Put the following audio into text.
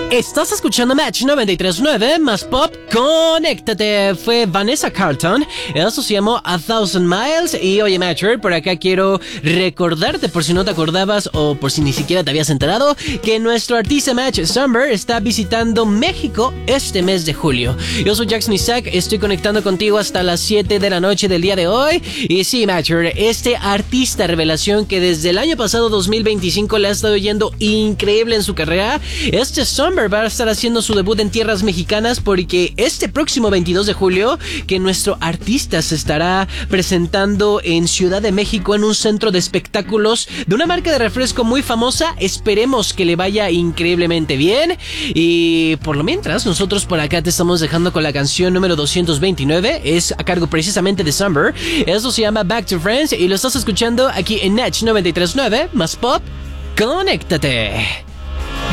Estás escuchando Match 93.9 más Pop. Conéctate. Fue Vanessa Carlton. Eso se llamó A Thousand Miles. Y oye, Matcher, por acá quiero recordarte, por si no te acordabas o por si ni siquiera te habías enterado, que nuestro artista Match Summer está visitando México este mes de julio. Yo soy Jackson Isaac. Estoy conectando contigo hasta las 7 de la noche del día de hoy. Y sí, Matcher, este artista revelación que desde el año pasado 2025 le ha estado yendo increíble en su carrera, este Summer va a estar haciendo su debut en tierras mexicanas, porque este próximo 22 de julio que nuestro artista se estará presentando en Ciudad de México en un centro de espectáculos de una marca de refresco muy famosa. Esperemos que le vaya increíblemente bien. Y por lo mientras, nosotros por acá te estamos dejando con la canción número 229. Es a cargo precisamente de Summer. Eso se llama Back to Friends y lo estás escuchando aquí en Match 93.9 más Pop. Conéctate.